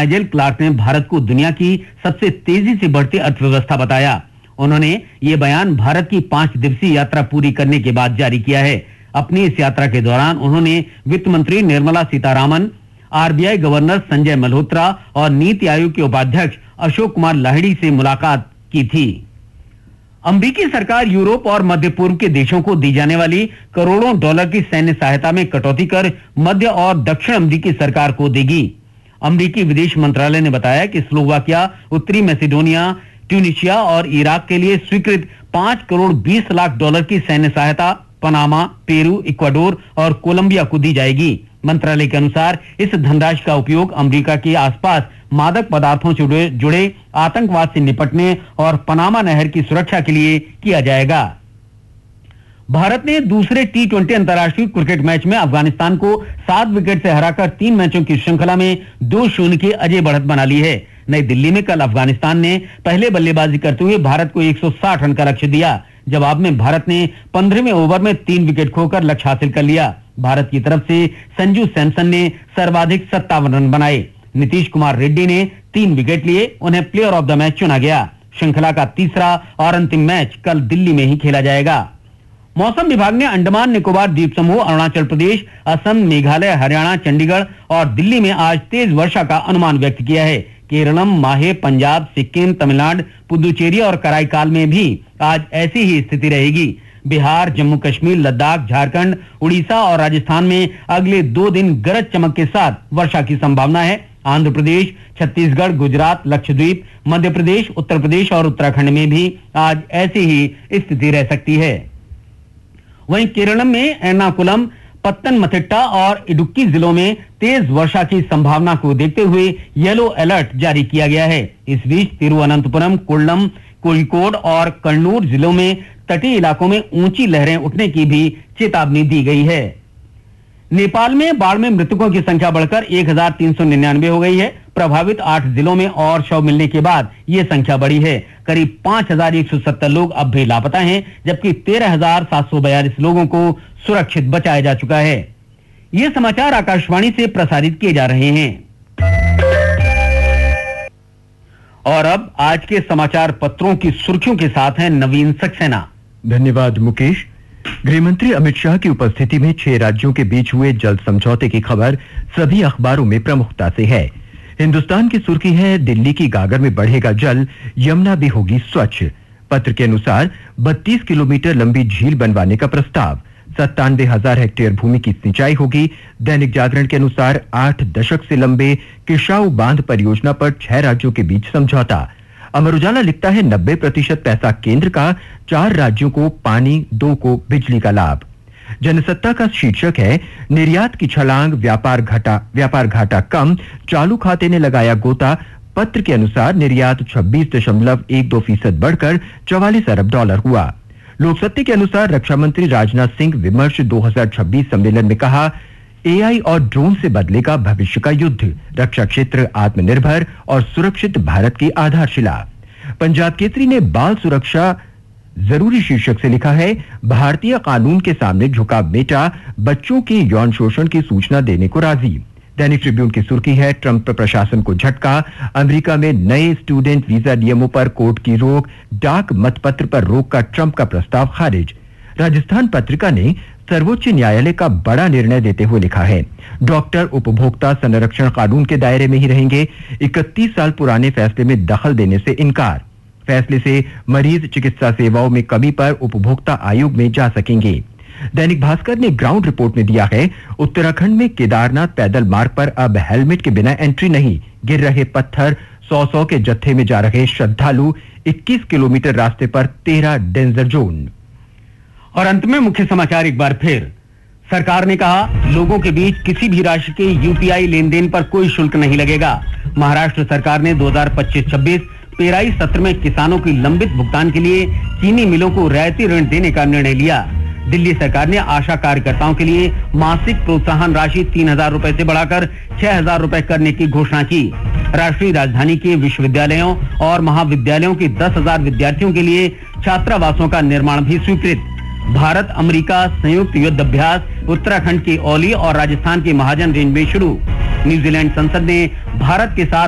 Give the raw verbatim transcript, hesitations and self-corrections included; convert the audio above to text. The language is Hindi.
नाइजेल क्लार्क ने भारत को दुनिया की सबसे तेजी से बढ़ती अर्थव्यवस्था बताया। उन्होंने ये बयान भारत की पांच दिवसीय यात्रा पूरी करने के बाद जारी किया है। अपनी इस यात्रा के दौरान उन्होंने वित्त मंत्री निर्मला सीतारामन, आरबीआई गवर्नर संजय मल्होत्रा और नीति आयोग के उपाध्यक्ष अशोक कुमार लाहिड़ी से मुलाकात की थी। अमेरिकी सरकार यूरोप और मध्य पूर्व के देशों को दी जाने वाली करोड़ों डॉलर की सैन्य सहायता में कटौती कर मध्य और दक्षिण अमेरिकी सरकार को देगी। अमेरिकी विदेश मंत्रालय ने बताया कि स्लोवाकिया, उत्तरी मैसेडोनिया, ट्यूनिशिया और इराक के लिए स्वीकृत पांच करोड़ बीस लाख डॉलर की सैन्य सहायता पनामा, पेरू, इक्वाडोर और कोलंबिया को दी जाएगी। मंत्रालय के अनुसार इस धनराशि का उपयोग अमेरिका के आसपास मादक पदार्थों से जुड़े, जुड़े आतंकवाद से निपटने और पनामा नहर की सुरक्षा के लिए किया जाएगा। भारत ने दूसरे टी ट्वेंटी अंतर्राष्ट्रीय क्रिकेट मैच में अफगानिस्तान को सात विकेट से हराकर तीन मैचों की श्रृंखला में दो शून्य की अजय बढ़त बना ली है। नई दिल्ली में कल अफगानिस्तान ने पहले बल्लेबाजी करते हुए भारत को एक सौ साठ रन का लक्ष्य दिया। जवाब में भारत ने पंद्रहवें ओवर में तीन विकेट खोकर लक्ष्य हासिल कर लिया। भारत की तरफ से संजू सैमसन ने सर्वाधिक सत्तावन रन बनाए। नीतीश कुमार रेड्डी ने तीन विकेट लिए, उन्हें प्लेयर ऑफ द मैच चुना गया। श्रृंखला का तीसरा और अंतिम मैच कल दिल्ली में ही खेला जाएगा। मौसम विभाग ने अंडमान निकोबार द्वीप समूह, अरुणाचल प्रदेश, असम, मेघालय, हरियाणा, चंडीगढ़ और दिल्ली में आज तेज वर्षा का अनुमान व्यक्त किया है। केरलम, माहे, पंजाब, सिक्किम, तमिलनाडु, पुदुचेरी और कराईकाल में भी आज ऐसी ही स्थिति रहेगी। बिहार, जम्मू कश्मीर, लद्दाख, झारखंड, उड़ीसा और राजस्थान में अगले दो दिन गरज चमक के साथ वर्षा की संभावना है। आंध्र प्रदेश, छत्तीसगढ़, गुजरात, लक्षद्वीप, मध्य प्रदेश, उत्तर प्रदेश और उत्तराखंड में भी आज ऐसी ही स्थिति रह सकती है। वहीं केरलम में एर्नाकुलम, पत्तनमथिट्टा और इडुक्की जिलों में तेज वर्षा की संभावना को देखते हुए येलो अलर्ट जारी किया गया है। इस बीच तिरुवनंतपुरम, कोल्लम, कोझिकोड और कन्नूर जिलों में तटीय इलाकों में ऊंची लहरें उठने की भी चेतावनी दी गई है। नेपाल में बाढ़ में मृतकों की संख्या बढ़कर एक हजार तीन सौ निन्यानवे हो गई है। प्रभावित आठ जिलों में और शव मिलने के बाद ये संख्या बढ़ी है। करीब पांच हजार एक सौ सत्तर लोग अब भी लापता हैं, जबकि तेरह हजार सात सौ बयालीस लोगों को सुरक्षित बचाया जा चुका है। ये समाचार आकाशवाणी से प्रसारित किए जा रहे हैं। और अब आज के समाचार पत्रों की सुर्खियों के साथ हैं नवीन सक्सेना। धन्यवाद मुकेश। गृहमंत्री अमित शाह की उपस्थिति में छह राज्यों के बीच हुए जल समझौते की खबर सभी अखबारों में प्रमुखता से है। हिंदुस्तान की सुर्खी है, दिल्ली की गागर में बढ़ेगा जल, यमुना भी होगी स्वच्छ। पत्र के अनुसार बत्तीस किलोमीटर लंबी झील बनवाने का प्रस्ताव, सत्तानवे हजार हेक्टेयर भूमि की सिंचाई होगी। दैनिक जागरण के अनुसार आठ दशक से लंबे किशाऊ बांध परियोजना पर छह राज्यों के बीच समझौता। अमर उजाला लिखता है, नब्बे प्रतिशत पैसा केंद्र का, चार राज्यों को पानी, दो को बिजली का लाभ। जनसत्ता का शीर्षक है, निर्यात की छलांग, व्यापार घाटा व्यापार घाटा कम, चालू खाते ने लगाया गोता। पत्र के अनुसार निर्यात छब्बीस दशमलव एक दो फीसद बढ़कर चौवालीस अरब डॉलर हुआ। लोकसत्ता के अनुसार रक्षा मंत्री राजनाथ सिंह विमर्श दो हजार छब्बीस सम्मेलन में कहा, एआई और ड्रोन से बदलेगा भविष्य का युद्ध, रक्षा क्षेत्र आत्मनिर्भर और सुरक्षित भारत की आधारशिला। पंजाब केसरी ने बाल सुरक्षा जरूरी शीर्षक से लिखा है, भारतीय कानून के सामने झुका बेटा, बच्चों के यौन शोषण की सूचना देने को राजी। दैनिक ट्रिब्यून की सुर्खी है, ट्रंप प्रशासन को झटका, अमेरिका में नए स्टूडेंट वीजा नियमों पर कोर्ट की रोक, डाक मतपत्र पर रोक का ट्रंप का प्रस्ताव खारिज। राजस्थान पत्रिका ने सर्वोच्च न्यायालय का बड़ा निर्णय देते हुए लिखा है, डॉक्टर उपभोक्ता संरक्षण कानून के दायरे में ही रहेंगे, इकतीस साल पुराने फैसले में दखल देने से इनकार। फैसले से मरीज चिकित्सा सेवाओं में कमी पर उपभोक्ता आयोग में जा सकेंगे। दैनिक भास्कर ने ग्राउंड रिपोर्ट में दिया है, उत्तराखंड में केदारनाथ पैदल मार्ग पर अब हेलमेट के बिना एंट्री नहीं, गिर रहे पत्थर, सौ सौ के जत्थे में जा रहे श्रद्धालु, इक्कीस किलोमीटर रास्ते पर तेरह डेंजर जोन। और अंत में मुख्य समाचार एक बार फिर। सरकार ने कहा, लोगों के बीच किसी भी राशि के यूपीआई लेन देन पर कोई शुल्क नहीं लगेगा। महाराष्ट्र सरकार ने दो हजार पच्चीस छब्बीस पेराई सत्र में किसानों की लंबित भुगतान के लिए चीनी मिलों को रियायती ऋण देने का निर्णय लिया। दिल्ली सरकार ने आशा कार्यकर्ताओं के लिए मासिक प्रोत्साहन राशि तीन हजार रूपए से बढ़ाकर छह हजार रूपए करने की घोषणा की। राष्ट्रीय राजधानी के विश्वविद्यालयों और महाविद्यालयों के दस हजार विद्यार्थियों के लिए छात्रावासों का निर्माण भी स्वीकृत। भारत अमेरिका संयुक्त युद्ध अभ्यास उत्तराखंड के औली और राजस्थान के महाजन रेंज में शुरू। न्यूजीलैंड संसद ने भारत के साथ